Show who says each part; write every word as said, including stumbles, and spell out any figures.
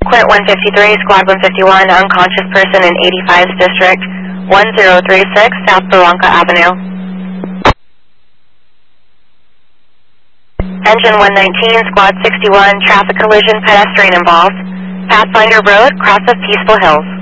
Speaker 1: Quint one fifty-three, Squad one fifty-one, unconscious person in eighty-five's District, one zero three six, South Barranca Avenue. Engine one nineteen, Squad sixty-one, traffic collision, pedestrian involved. Pathfinder Road, cross of Peaceful Hills.